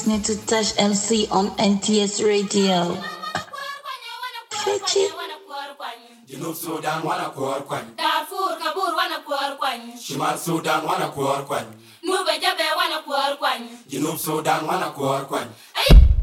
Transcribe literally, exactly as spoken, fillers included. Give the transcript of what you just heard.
listening to Touch M C on N T S Radio. Fetch it. Junub Sudan wana kuor kwan. Darfur Kabur wana kuor kwan. Shimal Sudan wana kuor kwan. Nube Jabe wana kuor kwan. Junub Sudan wana kuor kwan.